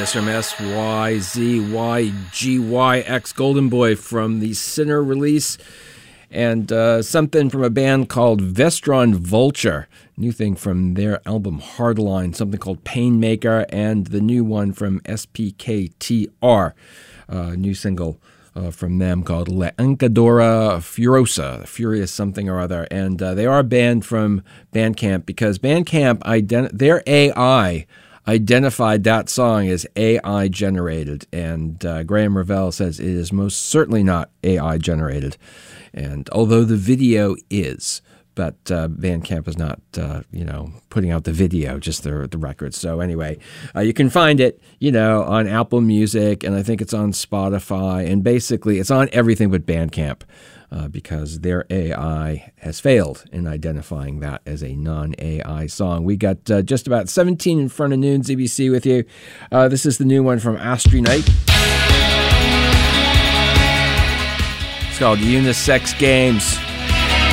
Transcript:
this from SYZYGYX Golden Boy from the Sinner release, and something from a band called Vestron Vulture. New thing from their album Hardline, something called Painmaker, and the new one from SPKTR, new single from them called Le Encadora Furiosa, Furious something or other. And they are a band from Bandcamp because Bandcamp, their AI identified that song as AI generated. And Graham Revell says it is most certainly not AI generated. And although the video is, but Bandcamp is not, putting out the video, just the record. So anyway, you can find it, on Apple Music, and I think it's on Spotify, and basically it's on everything but Bandcamp because their AI has failed in identifying that as a non-AI song. We got just about 17 in front of noon, ZBC with you. This is the new one from Astri Night. It's called Unisex Games.